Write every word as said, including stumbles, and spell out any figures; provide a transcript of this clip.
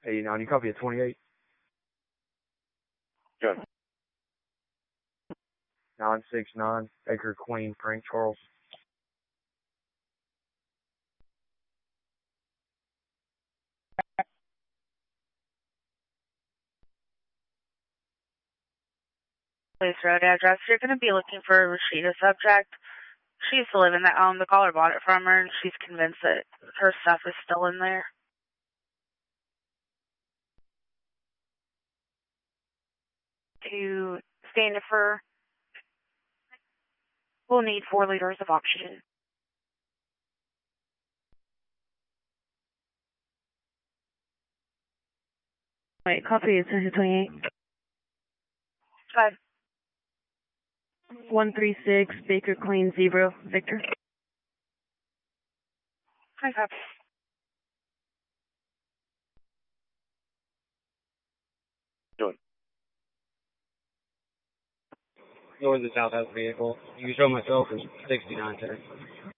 eighty-nine, you copy at twenty-eight? Good. nine six nine, Baker Queen, Frank Charles. Police road address. You're going to be looking for a Rashida subject. She used to live in that home. The caller bought it from her, and she's convinced that her stuff is still in there. To stand for, we'll need four liters of oxygen. Wait, copy is twenty-eight. Five. one three six, Baker Queen, zero, Victor. Hi, copy. Good. North and south has vehicle. You can show myself is sixty-nine there.